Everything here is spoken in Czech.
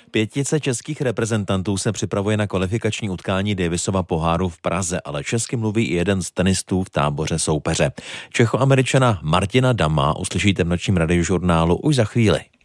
Pětice českých reprezentantů se připravuje na kvalifikační utkání Davisova poháru v Praze, ale česky mluví i jeden z tenistů v táboře soupeře. Čechoameričana Martina Dama uslyšíte v nočním radiožurnálu už za chvíli.